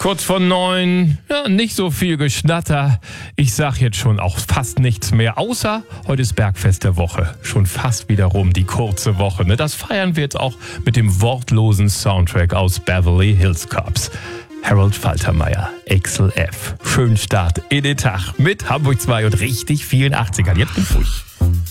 Kurz vor 9, ja, nicht so viel Geschnatter. Ich sag jetzt schon auch fast nichts mehr, außer heute ist Bergfest der Woche. Schon fast wieder rum, die kurze Woche. Ne? Das feiern wir jetzt auch mit dem wortlosen Soundtrack aus Beverly Hills Cops. Harold Faltermeyer, XLF. Schönen Start in den Tag mit Hamburg 2 und richtig vielen 80ern. Jetzt bin ich.